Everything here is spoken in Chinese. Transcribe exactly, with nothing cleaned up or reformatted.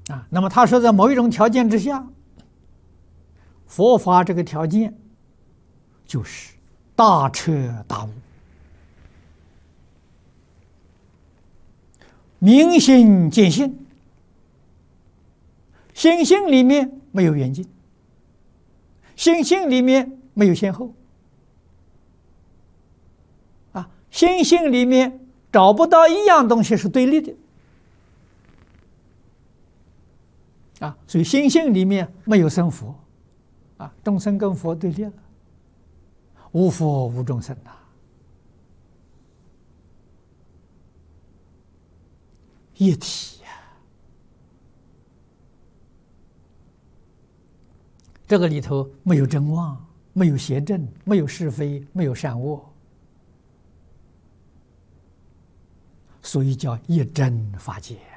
啊。那么他说，在某一种条件之下，佛法这个条件就是大彻大悟、明心见性，心性里面没有远近，心性里面没有先后，啊，心性里面找不到一样东西是对立的，啊，所以心性里面没有生佛，啊，众生跟佛对立了，无佛无众生呐。一体呀、啊，这个里头没有真妄，没有邪正，没有是非，没有善恶，所以叫一真法界。